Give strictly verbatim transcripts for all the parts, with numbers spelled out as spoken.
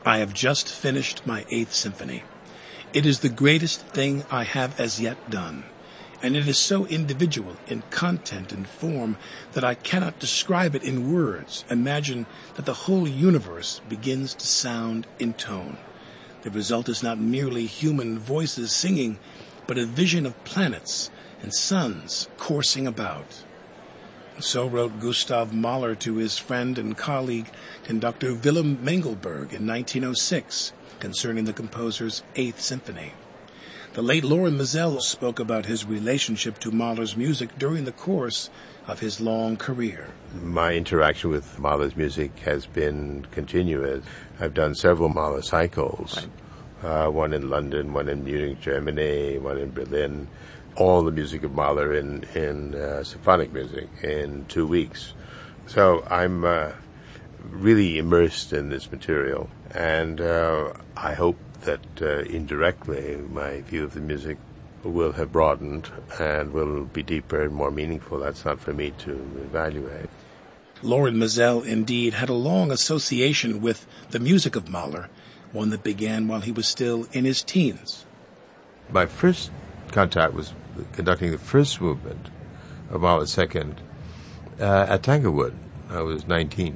I have just finished my Eighth Symphony. It is the greatest thing I have as yet done, and it is so individual in content and form that I cannot describe it in words. Imagine that the whole universe begins to sound in tone. The result is not merely human voices singing, but a vision of planets and suns coursing about. So wrote Gustav Mahler to his friend and colleague, conductor Willem Mengelberg, in nineteen oh six, concerning the composer's Eighth Symphony. The late Lorin Maazel spoke about his relationship to Mahler's music during the course of his long career. My interaction with Mahler's music has been continuous. I've done several Mahler cycles, right. uh, one in London, one in Munich, Germany, one in Berlin. All the music of Mahler in, in uh, symphonic music in two weeks. So I'm uh, really immersed in this material, and uh, I hope that uh, indirectly my view of the music will have broadened and will be deeper and more meaningful. That's not for me to evaluate. Lorin Maazel indeed had a long association with the music of Mahler, one that began while he was still in his teens. My first contact was conducting the first movement of Mahler's Second uh, at Tanglewood. I was nineteen.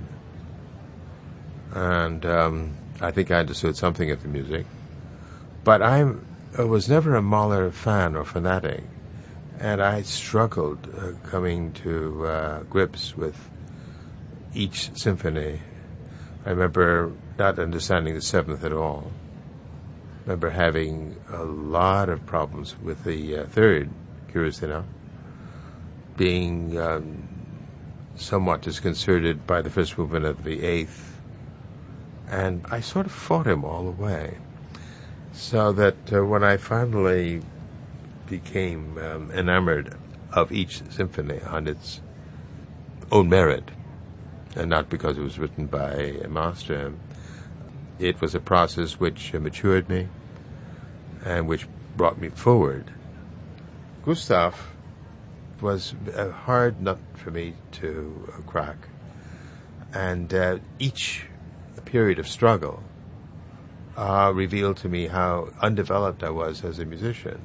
And um, I think I understood something of the music. But I'm, I was never a Mahler fan or fanatic. And I struggled uh, coming to uh, grips with each symphony. I remember not understanding the seventh at all. I remember having a lot of problems with the uh, third, curiously enough, being um, somewhat disconcerted by the first movement of the eighth, and I sort of fought him all the way, so that uh, when I finally became um, enamored of each symphony on its own merit, and not because it was written by a master, it was a process which uh, matured me and which brought me forward. Gustav was a hard nut for me to uh, crack, and uh, each period of struggle uh, revealed to me how undeveloped I was as a musician.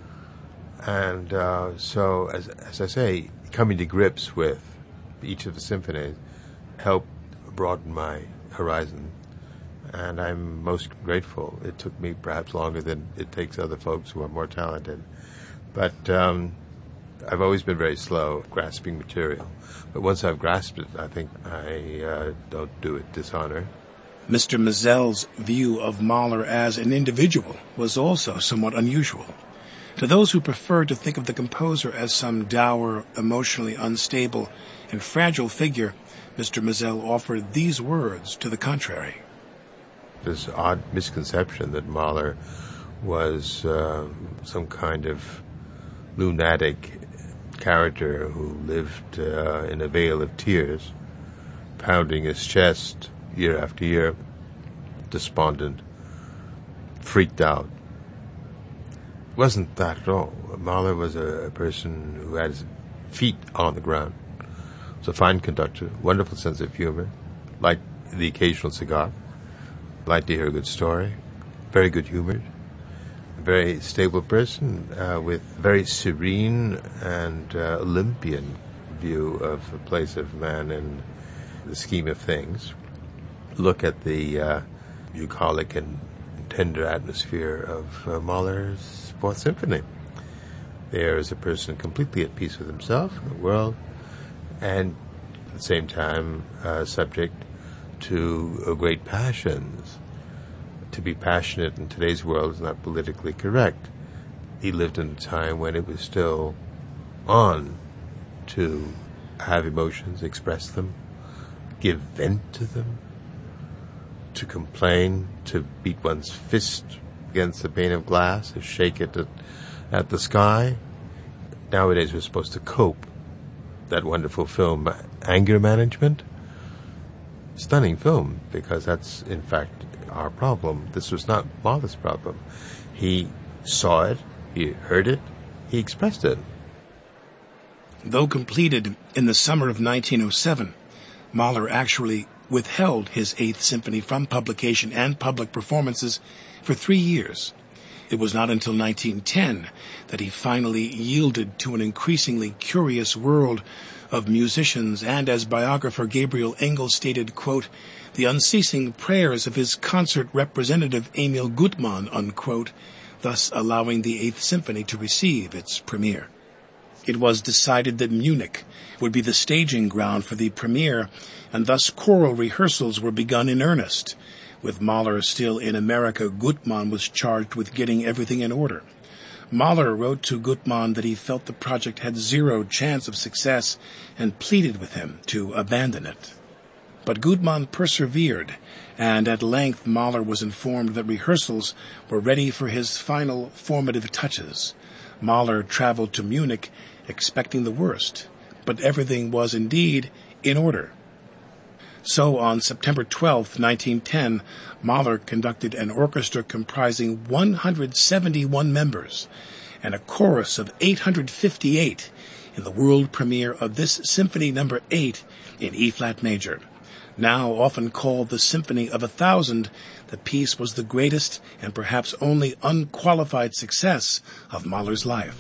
And uh, so, as, as I say, coming to grips with each of the symphonies helped broaden my horizon. And I'm most grateful. It took me perhaps longer than it takes other folks who are more talented. But um, I've always been very slow at grasping material. But once I've grasped it, I think I uh, don't do it dishonor. Mister Maazel's view of Mahler as an individual was also somewhat unusual. To those who prefer to think of the composer as some dour, emotionally unstable, and fragile figure, Mister Maazel offered these words to the contrary. This odd misconception that Mahler was uh, some kind of lunatic character who lived uh, in a vale of tears, pounding his chest year after year, despondent, freaked out. It wasn't that at all. Mahler was a, a person who had his feet on the ground. He was a fine conductor, wonderful sense of humor, liked the occasional cigar, liked to hear a good story, very good humored, a very stable person uh, with very serene and uh, Olympian view of the place of man in the scheme of things. Look at the uh, bucolic and tender atmosphere of uh, Mahler's Fourth Symphony. There is a person completely at peace with himself and the world, and at the same time uh, subject to uh, great passions. To be passionate in today's world is not politically correct. He lived in a time when it was still on to have emotions, express them, give vent to them, to complain, to beat one's fist against a pane of glass, to shake it at, at the sky. Nowadays we're supposed to cope. That wonderful film, Anger Management, stunning film, because that's in fact our problem. This was not Mahler's problem. He saw it, he heard it, he expressed it. Though completed in the summer of nineteen oh seven, Mahler actually withheld his Eighth Symphony from publication and public performances for three years. It was not until nineteen ten that he finally yielded to an increasingly curious world of musicians and, as biographer Gabriel Engel stated, quote, the unceasing prayers of his concert representative Emil Gutmann, unquote, thus allowing the Eighth Symphony to receive its premiere. It was decided that Munich would be the staging ground for the premiere, and thus choral rehearsals were begun in earnest. With Mahler still in America, Gutmann was charged with getting everything in order. Mahler wrote to Gutmann that he felt the project had zero chance of success and pleaded with him to abandon it. But Gutmann persevered, and at length Mahler was informed that rehearsals were ready for his final formative touches. Mahler traveled to Munich expecting the worst, but everything was indeed in order. So on September twelfth, nineteen ten, Mahler conducted an orchestra comprising one hundred seventy-one members and a chorus of eight hundred fifty-eight in the world premiere of this Symphony Number eight in E-flat major. Now often called the Symphony of a Thousand, the piece was the greatest and perhaps only unqualified success of Mahler's life.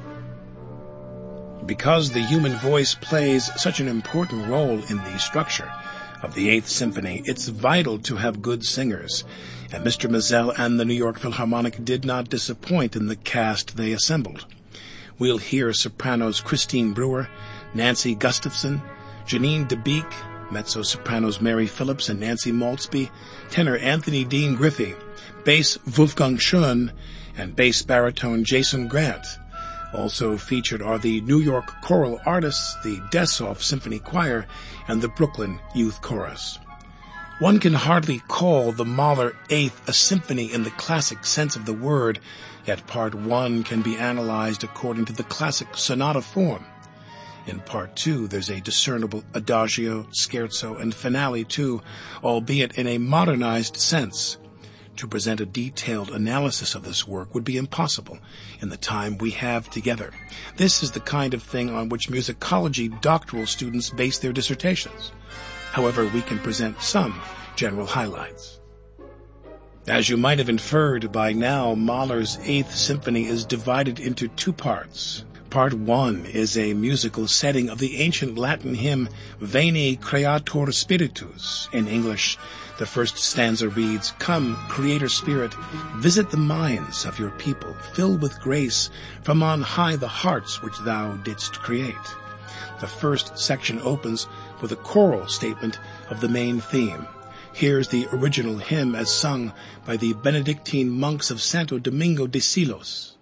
Because the human voice plays such an important role in the structure of the Eighth Symphony, it's vital to have good singers, and Mister Mazel and the New York Philharmonic did not disappoint in the cast they assembled. We'll hear sopranos Christine Brewer, Nancy Gustafson, Janine DeBeek, mezzo-sopranos Mary Phillips and Nancy Maltzby, tenor Anthony Dean Griffey, bass Wolfgang Schoen, and bass baritone Jason Grant. Also featured are the New York choral artists, the Desshoff Symphony Choir, and the Brooklyn Youth Chorus. One can hardly call the Mahler Eighth a symphony in the classic sense of the word, yet Part One can be analyzed according to the classic sonata form. In Part Two, there's a discernible adagio, scherzo, and finale too, albeit in a modernized sense. To present a detailed analysis of this work would be impossible in the time we have together. This is the kind of thing on which musicology doctoral students base their dissertations. However, we can present some general highlights. As you might have inferred by now, Mahler's Eighth Symphony is divided into two parts. Part One is a musical setting of the ancient Latin hymn Veni Creator Spiritus. In English, the first stanza reads, Come, Creator Spirit, visit the minds of your people, fill with grace from on high the hearts which thou didst create. The first section opens with a choral statement of the main theme. Here's the original hymn as sung by the Benedictine monks of Santo Domingo de Silos.